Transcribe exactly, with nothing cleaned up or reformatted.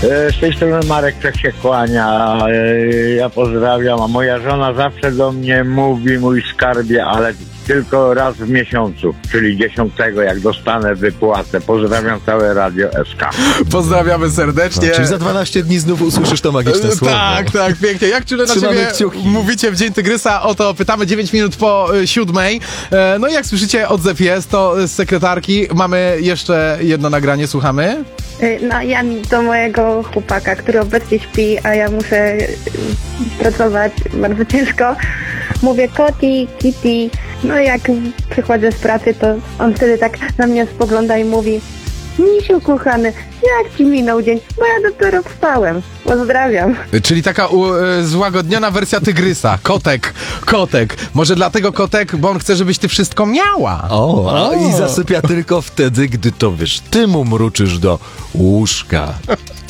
E, Z tej strony Marek Czech się kłania. E, Ja pozdrawiam, a moja żona zawsze do mnie mówi, mój skarbie, ale tylko raz w miesiącu, czyli dziesiątego, jak dostanę wypłatę. Pozdrawiam całe Radio S K. Pozdrawiamy serdecznie. No, czyli za dwanaście dni znów usłyszysz to magiczne E, słowo. Tak, tak, pięknie. Jak czule na Trzymamy ciebie kciuki. mówicie w Dzień Tygrysa? O to pytamy dziewięć minut po y, siódmej. E, no i jak słyszycie, odzew jest, to z sekretarki. Mamy jeszcze jedno nagranie, słuchamy. No ja do mojego chłopaka, który obecnie śpi, a ja muszę y, pracować bardzo ciężko. Mówię Koti, Kitty. No i jak przychodzę z pracy, to on wtedy tak na mnie spogląda i mówi: Misiu kochany, jak ci minął dzień? Bo ja dopiero wstałem. Pozdrawiam. Czyli taka u, y, złagodniona wersja Tygrysa. Kotek, kotek. Może dlatego kotek, bo on chce, żebyś ty wszystko miała. O, a i zasypia tylko wtedy, gdy to wiesz, ty mu mruczysz do łóżka.